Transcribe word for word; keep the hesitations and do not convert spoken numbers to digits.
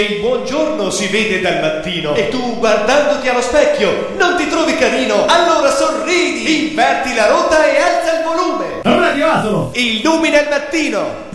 Il buongiorno si vede dal mattino e tu, guardandoti allo specchio, non ti trovi carino? Allora sorridi, inverti la rotta e alza il volume. Radio Asolo Illumina il mattino.